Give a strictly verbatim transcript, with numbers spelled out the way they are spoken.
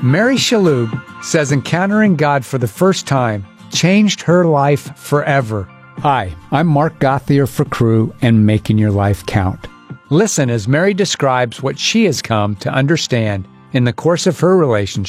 Mary Shalhoub says encountering God for the first time changed her life forever. Hi, I'm Mark Gauthier for Cru and Making Your Life Count. Listen as Mary describes what she has come to understand in the course of her relationship